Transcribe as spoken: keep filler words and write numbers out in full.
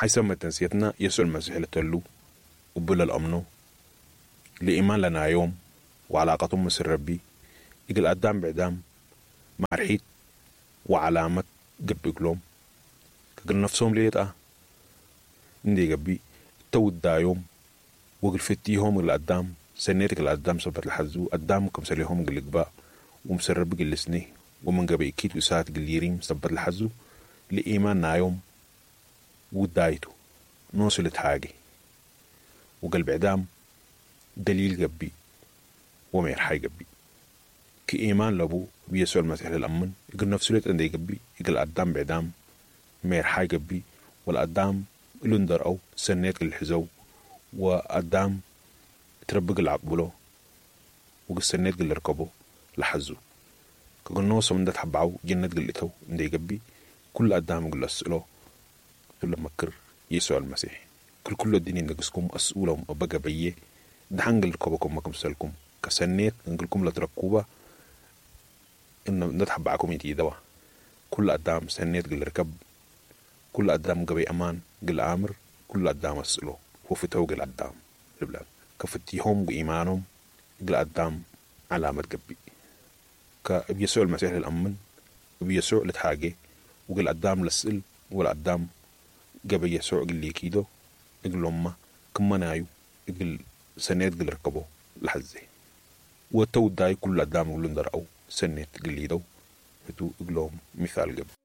حيثما تنسيتنا يسوع المسيح لتلو وبلا الأمنو لإيمان لنا يوم وعلاقتهم مسر ربي يقل قدام بعدام معرحيت وعلامة قبي قلوم كقل نفسهم ليتا اندي قبي تود دا يوم وقل فتيهم قل قدام سنيتك القدام صبت الحزو قدام كمسليهم قل قباء ومسر ربي قل سنيه ومن قبي اكيد وساعت قل يريم صبت الحزو لإيمان نايوم ودايتو نوصلت حاجي وقلب عدام دليل قبي ومير حي قبي كإيمان لابو بيسوع المسيح للأمن يقول نفسه ليت عندي قبي يقول قدام بعدام مير حي قبي والقدام لندر أو سنيت الحزو وقدام تربق العبولو وقل سنيت قل ركبو لحزو كقول نوصل من ده تحبعو جنة قلتو عندي قبي كل قدام قل أسئلو كل مكر يسوع المسيح كل كل الدنيا نقصكم أسئولهم أبقى بيه دحنقل ركبكم مكم سلكم كسنيت نقولكم لتركوبة إن نتحب معكم يتي دوا كل قدام سنيت قل ركب كل قدام قبي أمان قل آمر كل قدام أسئلو وفتو قل قدام البلاد كفتيهم بإيمانهم قل قدام علامة قبي كبيسوع المسيح للأمن وبيسوع لتحاجي وقل قدام لسئل ولا قدام قبي يسوع قل لي كيدو يقول لهم كم نايو يقول سنيت قل ركبو لحزي وتو داي كل قدام ولندر أو سنيت قل لي دو فتو يقول لهم مثال قبل